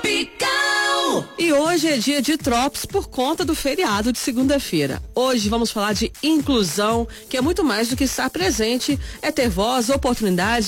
E hoje é dia de Drops por conta do feriado de segunda-feira. Hoje vamos falar de inclusão, que é muito mais do que estar presente, é ter voz, oportunidade